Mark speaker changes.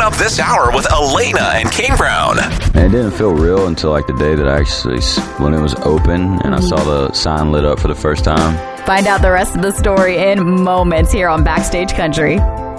Speaker 1: up this hour with Elena and Kane Brown.
Speaker 2: And it didn't feel real until like the day that when it was open and I saw the sign lit up for the first time.
Speaker 3: Find out the rest of the story in moments here on Backstage Country.